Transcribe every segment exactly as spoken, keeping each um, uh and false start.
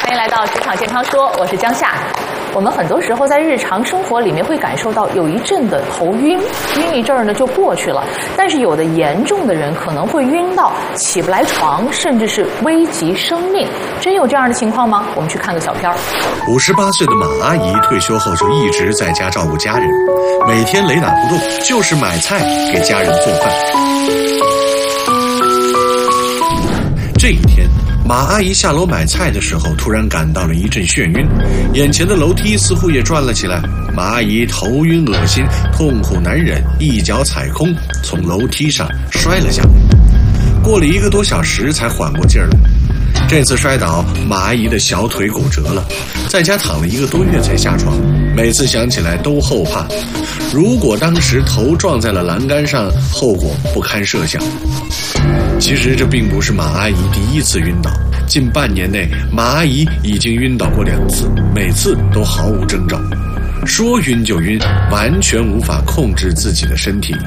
欢迎来到职场健康说，我是江夏。我们很多时候在日常生活里面会感受到有一阵的头晕，晕一阵儿呢就过去了。但是有的严重的人可能会晕到起不来床，甚至是危及生命。真有这样的情况吗？我们去看个小片儿。 五十八岁的马阿姨退休后就一直在家照顾家人，每天雷打不动就是买菜给家人做饭。这一天，马阿姨下楼买菜的时候，突然感到了一阵眩晕，眼前的楼梯似乎也转了起来。马阿姨头晕恶心，痛苦难忍，一脚踩空，从楼梯上摔了下来。过了一个多小时才缓过劲儿来。这次摔倒，马阿姨的小腿骨折了，在家躺了一个多月才下床。每次想起来都后怕，如果当时头撞在了栏杆上，后果不堪设想。其实这并不是马阿姨第一次晕倒，近半年内马阿姨已经晕倒过两次，每次都毫无征兆。说晕就晕，完全无法控制自己的身体。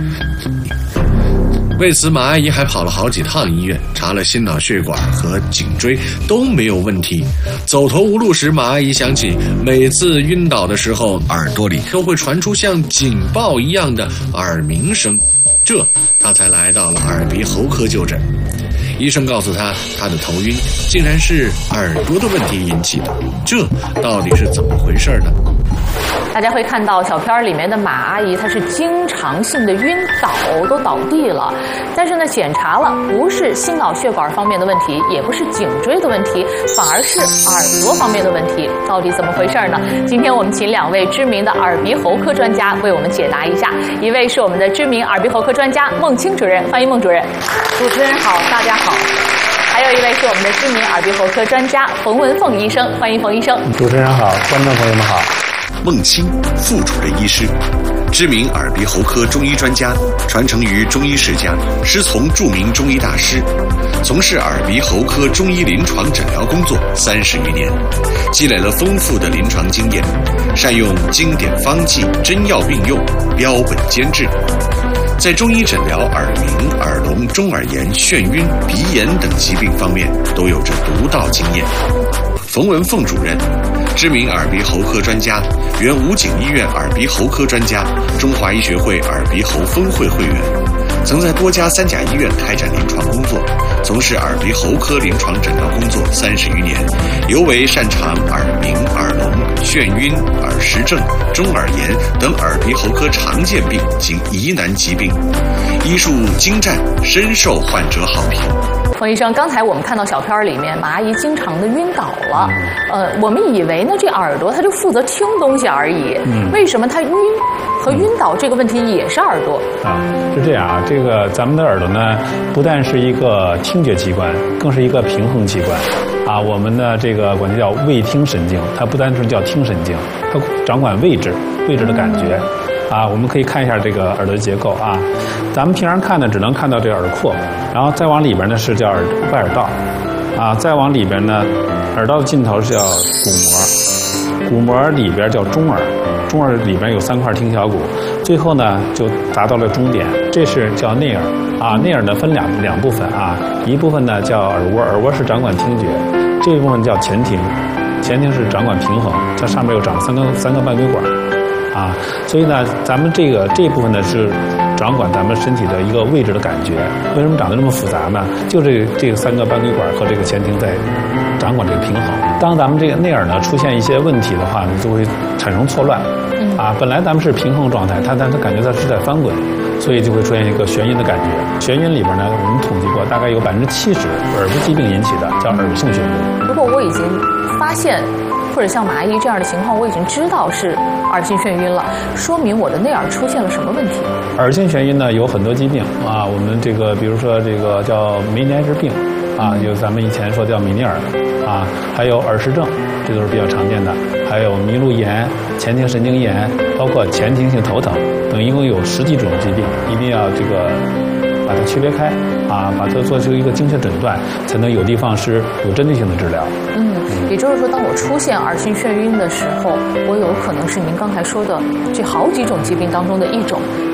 为此，马阿姨还跑了好几趟医院，查了心脑血管和颈椎，都没有问题。走投无路时，马阿姨想起每次晕倒的时候，耳朵里都会传出像警报一样的耳鸣声，这她才来到了耳鼻喉科就诊。医生告诉她，她的头晕竟然是耳朵的问题引起的，这到底是怎么回事呢？ 大家会看到小片里面的马阿姨，她是经常性的晕倒，都倒地了。但是呢，检查了不是心脑血管方面的问题，也不是颈椎的问题，反而是耳朵方面的问题。到底怎么回事呢？今天我们请两位知名的耳鼻喉科专家为我们解答一下。一位是我们的知名耳鼻喉科专家孟青主任，欢迎孟主任。 主持人好，大家好。 还有一位是我们的知名耳鼻喉科专家冯文凤医生，欢迎冯医生。 主持人好，观众朋友们好。 孟青，副主任医师，知名耳鼻喉科中医专家，传承于中医世家，师从著名中医大师，从事耳鼻喉科中医临床诊疗工作三十余年，积累了丰富的临床经验，善用经典方剂，真药并用，标本兼治。在中医诊疗耳鸣、耳聋、中耳炎、眩晕、鼻炎等疾病方面都有着独到经验。冯文凤主任，知名耳鼻喉科专家，原武警医院耳鼻喉科专家，中华医学会耳鼻喉分会会员，曾在多家三甲医院开展临床工作，从事耳鼻喉科临床诊疗工作三十余年，尤为擅长耳鸣、耳聋、眩晕、耳石症、中耳炎等耳鼻喉科常见病及疑难疾病，医术精湛，深受患者好评。 冯医生，刚才我们看到小片里面，马阿姨经常的晕倒了。呃，我们以为呢，这耳朵它就负责听东西而已。嗯，为什么它晕和晕倒这个问题也是耳朵？ 啊，是这样啊。这个咱们的耳朵呢，不但是一个听觉器官，更是一个平衡器官。啊，我们的这个管它叫味听神经，它不单纯叫听神经，它掌管位置、位置的感觉。啊，我们可以看一下这个耳朵的结构啊。咱们平常看呢，只能看到这个耳廓，然后再往里边呢是叫耳外耳道，啊，再往里边呢，耳道的尽头是叫鼓膜，鼓膜里边叫中耳，中耳里边有三块听小骨，最后呢就达到了终点，这是叫内耳啊。内耳呢分两两部分啊，一部分呢叫耳蜗，耳蜗是掌管听觉，这一部分叫前庭，前庭是掌管平衡，它上面有长三个三个半规管。啊，所以呢，咱们这个这一部分呢是掌管咱们身体的一个位置的感觉。为什么长得这么复杂呢？就这这个三个半规管和这个前庭在掌管这个平衡。当咱们这个内耳呢出现一些问题的话呢，就会产生错乱。啊，本来咱们是平衡状态，它但它感觉它是在翻滚，所以就会出现一个眩晕的感觉。眩晕里边呢，我们统计过，大概有百分之七十耳部疾病引起的，叫耳性眩晕。 如果我已经发现，或者像马阿姨这样的情况，我已经知道是耳性眩晕了，说明我的内耳出现了什么问题？ 耳性眩晕呢有很多疾病啊，我们这个比如说这个叫梅尼埃氏病啊，有咱们以前说叫米尼尔啊，还有耳石症，这都是比较常见的，还有麋鹿炎、前庭神经炎，包括前庭性头疼等，一共有十几种疾病，一定要这个把它区别开啊，把它做出一个精确诊断，才能有的放矢，有针对性的治疗。 嗯，也就是说，当我出现耳性眩晕的时候，我有可能是您刚才说的这好几种疾病当中的一种，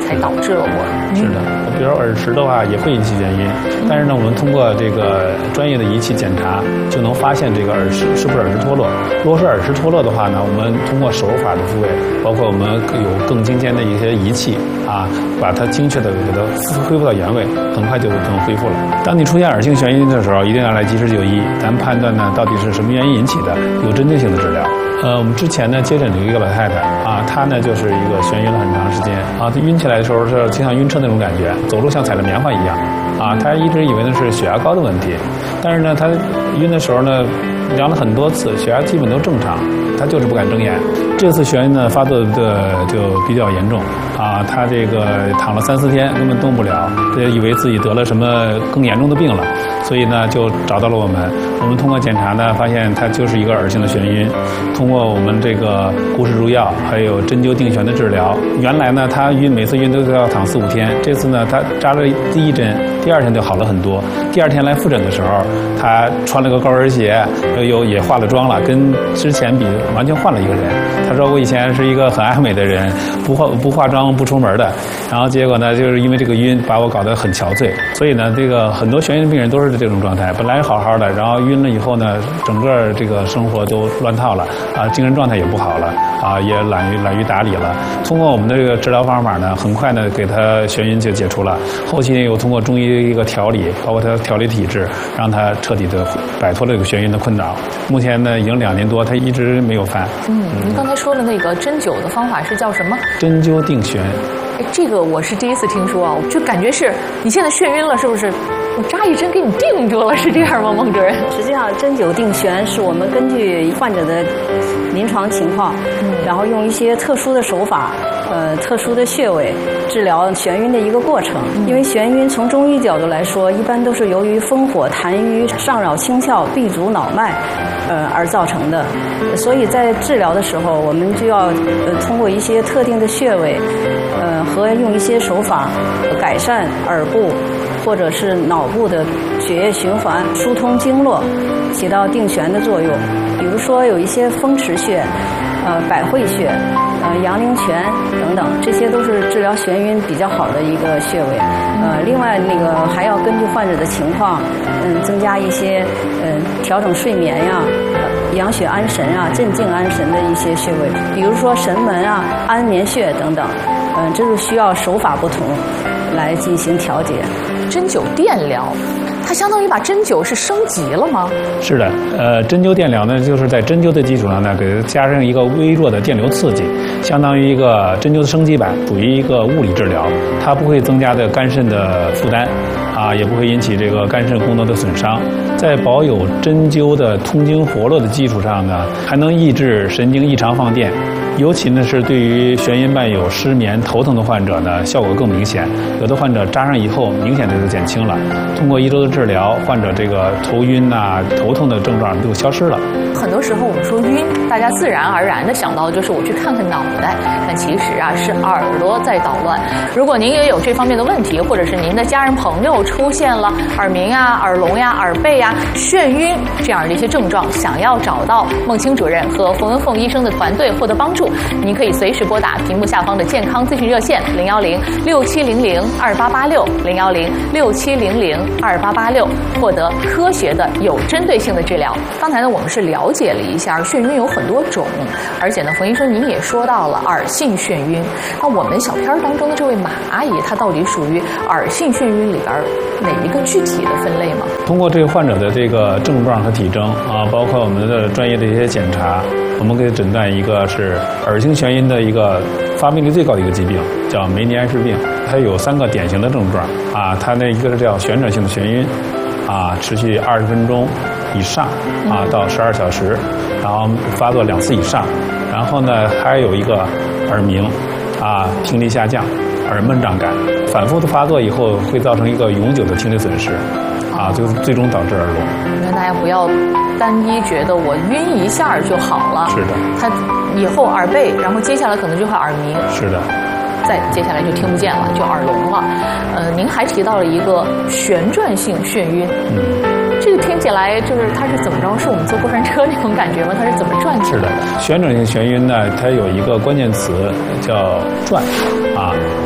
才导致了我晕。 是的，比如耳石的话也会引起眩晕，但是呢，我们通过这个专业的仪器检查，就能发现这个耳石是不是耳石脱落。如果是耳石脱落的话呢，我们通过手法的复位，包括我们有更精尖的一些仪器啊，把它精确的给它恢复到原位，很快就能恢复了。当你出现耳性眩晕的时候，一定要来及时就医，咱们判断呢到底是什么原因引起的，有针对性的治疗。呃，我们之前呢接诊了一个老太太啊，她呢就是一个眩晕了很长时间啊，她晕起来的时候是就像晕车那种感觉，走路像踩了棉花一样啊，她一直以为那是血压高的问题，但是呢她晕的时候呢量了很多次，血压基本都正常，她就是不敢睁眼。这次眩晕呢发作的就比较严重啊，她这个躺了三四天根本动不了，她以为自己得了什么更严重的病了，所以呢就找到了我们。我们通过检查呢发现她就是一个耳性的眩晕，通过我们这个固视入药还有针灸定眩的治疗，原来呢她晕每次晕都要躺四五天，这次呢她扎了第一针，第二天就好了很多。第二天来复诊的时候，她穿了个高跟鞋，又也化了妆了，跟之前比完全换了一个人。她说我以前是一个很爱美的人，不化不化妆不出门的，然后结果呢就是因为这个晕把我搞得很憔悴。所以呢这个很多眩晕病人都是这种状态，本来好好的，然后晕了以后呢整个这个生活都乱套了啊，精神状态也不好了啊，也懒于懒于打理了。通过我们的这个治疗方法呢，很快呢给他眩晕就解除了，后期又通过中医一个调理，包括他调理体质，让他彻底的摆脱了这个眩晕的困扰。目前呢已经两年多，他一直没有犯。 嗯，您刚才说的那个针灸的方法是叫什么？ 针灸定眩。 哎，这个我是第一次听说啊，就感觉是你现在眩晕了，是不是？我扎一针给你定住了，是这样吗，孟主任？ 实际上，针灸定眩是我们根据患者的临床情况，嗯、然后用一些特殊的手法，呃，特殊的穴位治疗眩晕的一个过程。嗯、因为眩晕从中医角度来说，一般都是由于风火痰瘀上扰清窍、闭阻脑脉，呃而造成的。所以在治疗的时候，我们就要呃通过一些特定的穴位，呃和用一些手法改善耳部或者是脑部的血液循环，疏通经络，起到定眩的作用。比如说有一些风池穴、呃百会穴、呃阳陵泉等等，这些都是治疗眩晕比较好的一个穴位。呃，另外那个还要根据患者的情况，嗯，增加一些嗯、呃、调整睡眠呀、呃、养血安神啊、镇静安神的一些穴位，比如说神门啊、安眠穴等等。嗯、呃，这是需要手法不同来进行调节。 针灸电疗，它相当于把针灸是升级了吗？ 是的，呃，针灸电疗呢，就是在针灸的基础上呢，给它加上一个微弱的电流刺激，相当于一个针灸的升级版，属于一个物理治疗，它不会增加的肝肾的负担，啊，也不会引起这个肝肾功能的损伤。在保有针灸的通经活络的基础上呢，还能抑制神经异常放电。尤其呢是对于眩晕伴有失眠、头疼的患者呢，效果更明显。有的患者扎上以后，明显的就减轻了。通过一周的治疗，患者这个头晕呐、头痛的症状就消失了。 很多时候我们说晕，大家自然而然的想到的就是我去看看脑袋，但其实啊是耳朵在捣乱。如果您也有这方面的问题，或者是您的家人朋友出现了耳鸣啊、耳聋呀、耳背呀、眩晕这样的一些症状，想要找到孟青主任和冯文凤医生的团队获得帮助，您可以随时拨打屏幕下方的健康咨询热线零幺零六七零零二八八六零幺零六七零零二八八六，获得科学的有针对性的治疗。刚才呢，我们是了解了一下眩晕有很多种，而且呢，冯医生您也说到了耳性眩晕。那我们小片当中的这位马阿姨，她到底属于耳性眩晕里边哪一个具体的分类吗？ 通过这个患者的这个症状和体征啊，包括我们的专业的一些检查，我们可以诊断一个是耳性眩晕的一个发病率最高的一个疾病，叫梅尼安氏病。它有三个典型的症状啊，它那一个是叫旋转性的眩晕啊，持续二十分钟以上啊到十二小时，然后发作两次以上，然后呢还有一个耳鸣啊，听力下降、耳闷胀感，反复的发作以后会造成一个永久的听力损失啊，就最终导致耳聋。 那大家不要单一觉得我晕一下就好了， 是的， 他以后耳背，然后接下来可能就会耳鸣， 是的， 再接下来就听不见了，就耳聋了。呃，您还提到了一个旋转性眩晕，嗯，这个听起来就是它是怎么着？是我们坐过山车那种感觉吗？它是怎么转起来的？ 是的，旋转性眩晕呢，它有一个关键词叫转啊。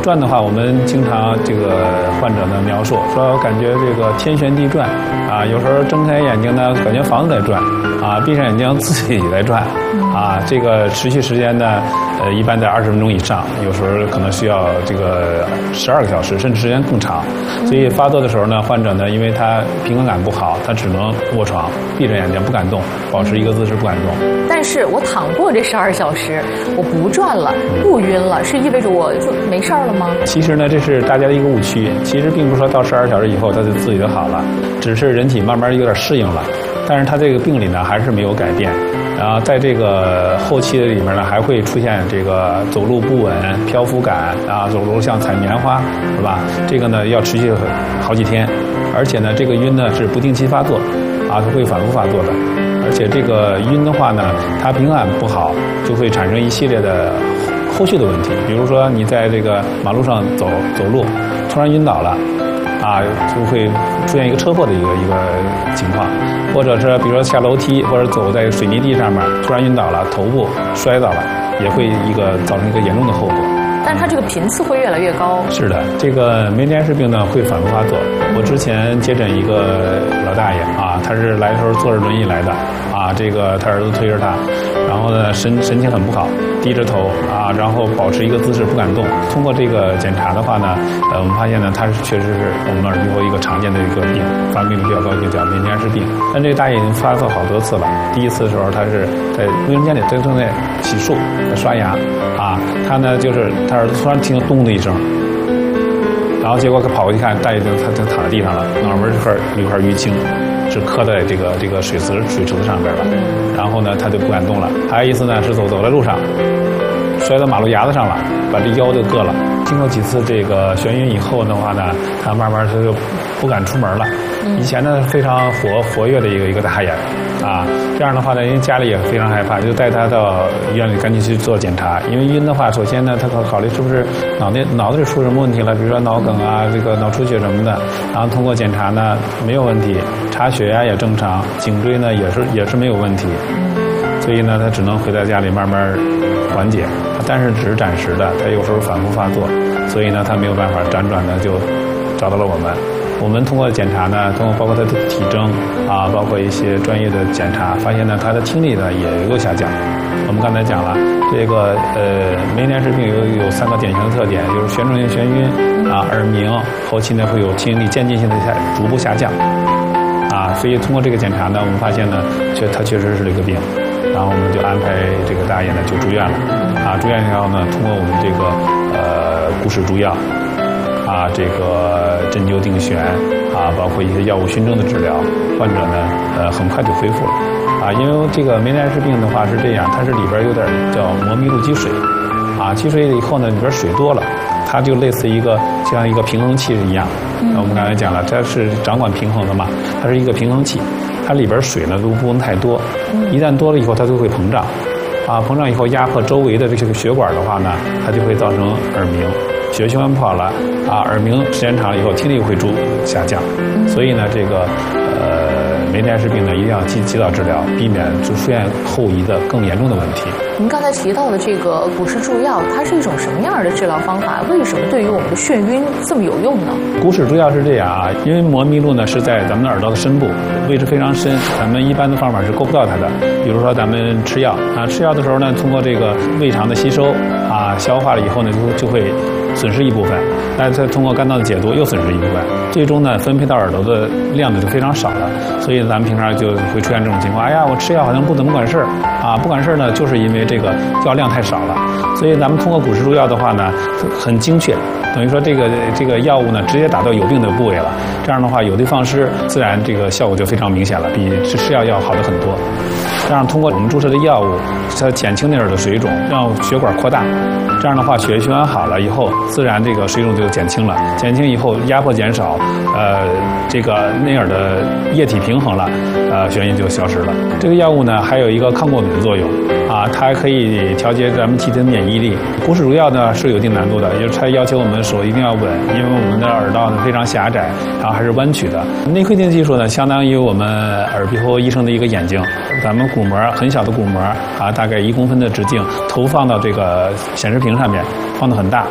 转的话，我们经常这个患者呢描述说，感觉这个天旋地转啊，有时候睁开眼睛呢，感觉房子在转啊，闭上眼睛自己在转啊，这个持续时间呢，呃，一般在二十分钟以上，有时候可能需要这个十二个小时，甚至时间更长。所以发作的时候呢，患者呢，因为他平衡感不好，他只能卧床，闭着眼睛不敢动，保持一个姿势不敢动。 但是我躺过这十二小时，我不转了，不晕了，是意味着我就没事儿了吗？ 其实呢，这是大家的一个误区。其实并不是说到十二小时以后他就自己就好了，只是人体慢慢有点适应了。但是他这个病理呢还是没有改变，然后在这个后期的里面呢还会出现这个走路不稳、漂浮感啊，走路像踩棉花，是吧？这个呢要持续好几天，而且呢这个晕呢是不定期发作，啊，它会反复发作的。而且这个晕的话呢，它平衡感不好，就会产生一系列的后续的问题，比如说你在这个马路上走走路，突然晕倒了。啊，就会出现一个车祸的一个一个情况，或者是比如说下楼梯或者走在水泥地上面，突然晕倒了，头部摔倒了，也会一个造成一个严重的后果。 但它这个频次会越来越高。 是的，这个梅尼埃氏病呢会反复发作。我之前接诊一个老大爷啊，他是来的时候坐着轮椅来的啊，这个他儿子推着他，然后呢神神情很不好，低着头啊，然后保持一个姿势不敢动。通过这个检查的话呢，呃，我们发现呢，他是确实是我们耳鼻喉一个常见的一个病，发病率比较高，就叫梅尼埃氏病。但这个大爷已经发作好多次了。第一次的时候，他是在卫生间里正正在洗漱，在刷牙啊，他呢就是他儿子突然听到咚的一声。然后结果他跑过去看，大爷就他就躺在地上了，脑门这块有一块淤青，是磕在这个这个水池水池子上边了。然后呢，他就不敢动了。还有一次呢，是走走在路上，摔到马路牙子上了，把这腰就硌了。经过几次这个眩晕以后的话呢，他慢慢他就不敢出门了。以前呢非常活活跃的一个一个大爷啊，这样的话呢，因为家里也非常害怕，就带他到医院里赶紧去做检查。因为晕的话，首先呢，他考考虑是不是脑内脑子里出什么问题了，比如说脑梗啊，这个脑出血什么的。然后通过检查呢，没有问题，查血压也正常，颈椎呢也是也是没有问题。所以呢，他只能回到家里慢慢缓解，但是只是暂时的，他有时候反复发作，所以呢，他没有办法，辗转呢就找到了我们。我们通过检查呢，通过包括他的体征啊，包括一些专业的检查，发现呢，他的听力呢也有下降。我们刚才讲了，这个呃梅尼埃氏病有有三个典型的特点，就是旋转性眩晕啊、耳鸣，后期呢会有听力渐进性的下逐步下降啊。所以通过这个检查呢，我们发现呢，确他确实是这个病。然后我们就安排这个大爷呢就住院了，啊，住院以后呢，通过我们这个呃固始注药，啊，这个针灸定旋，啊，包括一些药物熏蒸的治疗，患者呢呃很快就恢复了，啊，因为这个梅尼埃氏病的话是这样，它是里边有点叫磨密度积水，啊，积水以后呢里边水多了，它就类似一个像一个平衡器一样，嗯、我们刚才讲了，它是掌管平衡的嘛，它是一个平衡器。它里边水呢都不能太多，一旦多了以后它就会膨胀，啊，膨胀以后压迫周围的这个血管的话呢，它就会造成耳鸣，血液循环不好了，啊，耳鸣时间长了以后听力会逐下降，所以呢这个呃梅尼埃氏病呢一定要及及早治疗，避免就出现后遗的更严重的问题。 您刚才提到的这个固始注药，它是一种什么样的治疗方法？为什么对于我们的眩晕这么有用呢？ 固始注药是这样啊，因为磨密路呢是在咱们的耳道的深部，位置非常深，咱们一般的方法是够不到它的。比如说咱们吃药啊，吃药的时候呢，通过这个胃肠的吸收啊，消化了以后呢，就就会损失一部分，那再通过肝脏的解毒又损失一部分，最终呢分配到耳朵的量呢就非常少了。所以咱们平常就会出现这种情况，哎呀，我吃药好像不怎么管事儿啊，不管事儿呢，就是因为这个药量太少了。所以咱们通过固始注药的话呢，很精确，等于说这个这个药物呢直接打到有病的部位了，这样的话有的放矢，自然这个效果就非常明显了，比吃吃药要好的很多。这样通过我们注射的药物，它减轻内耳的水肿，让血管扩大，这样的话血液循环好了以后，自然这个水肿就减轻了，减轻以后压迫减少，呃，这个内耳的液体平衡了，呃，眩晕就消失了。这个药物呢还有一个抗过敏的作用啊，它还可以调节咱们体体的免疫力。固始注药呢是有一定难度的，也就是它要求我们手一定要稳，因为我们的耳道呢非常狭窄，然后还是弯曲的。内窥镜技术呢相当于我们耳鼻喉医生的一个眼睛，咱们鼓膜很小的鼓膜啊，大概一公分的直径投放到这个显示屏上面，放得很大，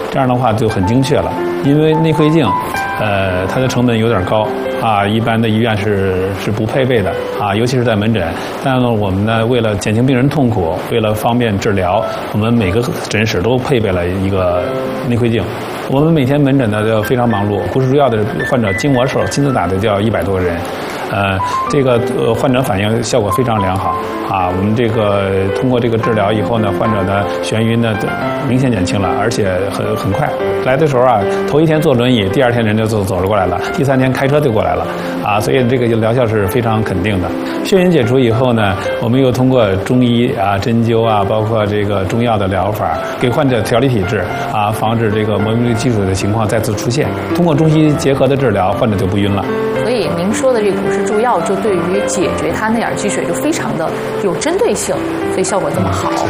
这样的话就很精确了。因为内窥镜，呃，它的成本有点高啊，一般的医院是是不配备的啊，尤其是在门诊。但呢，我们呢为了减轻病人痛苦，为了方便治疗，我们每个诊室都配备了一个内窥镜。我们每天门诊呢就非常忙碌，骨质疏药的患者经我手亲自打的就要一百多个人。呃，这个呃患者反应效果非常良好啊！我们这个通过这个治疗以后呢，患者呢眩晕呢明显减轻了，而且很很快。来的时候啊，头一天坐轮椅，第二天人就走走着过来了，第三天开车就过来了啊！所以这个疗效是非常肯定的。眩晕解除以后呢，我们又通过中医啊、针灸啊，包括这个中药的疗法，给患者调理体质啊，防止这个磨病积水的情况再次出现。通过中西结合的治疗，患者就不晕了。 所以您说的这个骨质注药，就对于解决它内耳积水就非常的有针对性，所以效果这么好。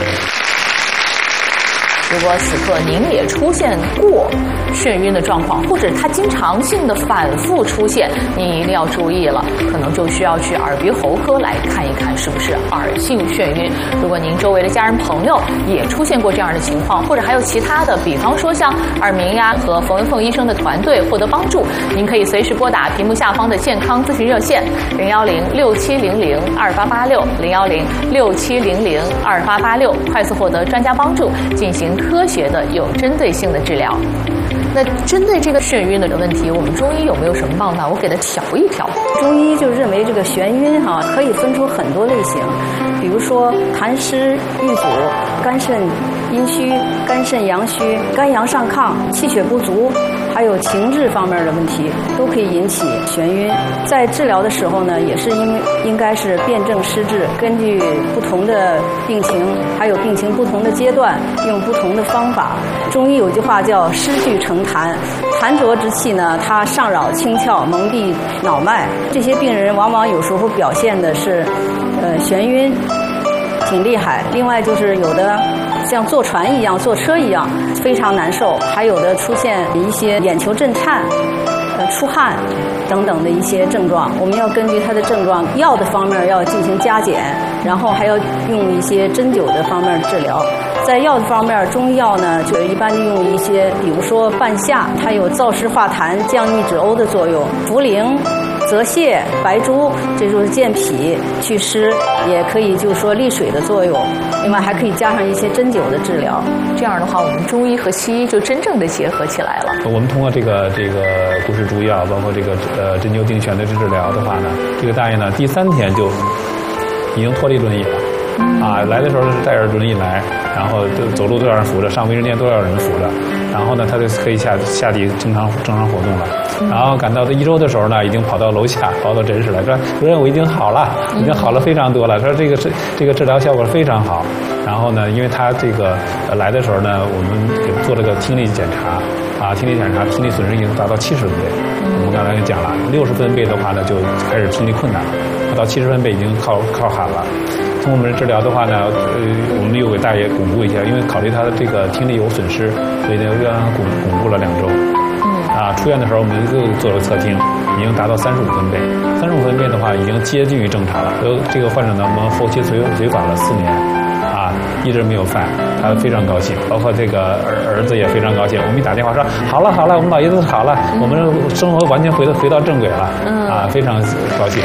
如果此刻您也出现过眩晕的状况，或者它经常性的反复出现，您一定要注意了，可能就需要去耳鼻喉科来看一看是不是耳性眩晕。如果您周围的家人朋友也出现过这样的情况，或者还有其他的，比方说像耳鸣呀，和冯文凤医生的团队获得帮助，您可以随时拨打屏幕下方的健康咨询热线零幺零六七零零二八八六零幺零六七零零二八八六，快速获得专家帮助，进行科学的有针对性的治疗。那针对这个眩晕的问题，我们中医有没有什么办法？我给它调一调。 中医就认为这个眩晕哈、啊、可以分出很多类型，比如说痰湿郁阻、肝肾阴虚、肝肾阳虚、肝阳上亢、气血不足，还有情志方面的问题，都可以引起眩晕。在治疗的时候呢，也是应应该是辨证施治，根据不同的病情，还有病情不同的阶段，用不同的方法。中医有句话叫湿聚成痰，痰浊之气呢，它上扰清窍，蒙蔽脑脉。这些病人往往有时候表现的是，呃，眩晕，挺厉害。另外就是有的像坐船一样、坐车一样，非常难受，还有的出现一些眼球震颤、呃出汗等等的一些症状。我们要根据它的症状，药的方面要进行加减，然后还要用一些针灸的方面治疗。在药的方面，中医药呢，就一般用一些，比如说半夏，它有燥湿化痰、降逆止呕的作用；茯苓、泽泻、白术，这就是健脾祛湿，也可以就是说利水的作用。另外还可以加上一些针灸的治疗。 这样的话，我们中医和西医就真正的结合起来了。 我们通过这个这个骨质注药，包括这个呃针灸定旋的治疗的话呢，这个大爷呢第三天就已经脱离轮椅了。啊，来的时候是带着轮椅来，然后就走路都要人扶着，上卫生间都要人扶着，然后呢，他就可以下下地正常正常活动了。然后赶到这一周的时候呢，已经跑到楼下，跑到诊室来说：“主任，我已经好了，已经好了非常多了。”说这个是这个治疗效果非常好。然后呢，因为他这个呃来的时候呢，我们给做了个听力检查，啊，听力检查听力损失已经达到七十分贝。我们刚才也讲了，六十分贝的话呢，就开始听力困难了，到七十分贝已经靠靠喊了。通过我们的治疗的话呢，呃，我们又给大爷巩固一下，因为考虑他的这个听力有损失，所以呢又让他巩巩固了两周。嗯。啊，出院的时候我们又做了测听，已经达到三十五分贝，三十五分贝的话已经接近于正常了。所以这个患者呢，我们后期随随访了四年，啊，一直没有犯，他非常高兴，包括这个儿儿子也非常高兴。我们一打电话说好了好了，我们老爷子好了，嗯、我们生活完全回到回到正轨了，嗯、啊，非常高兴。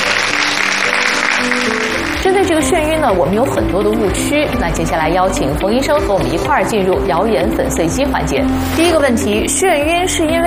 针对这个眩晕呢，我们有很多的误区。那接下来邀请冯医生和我们一块儿进入谣言粉碎机环节。第一个问题，眩晕是因为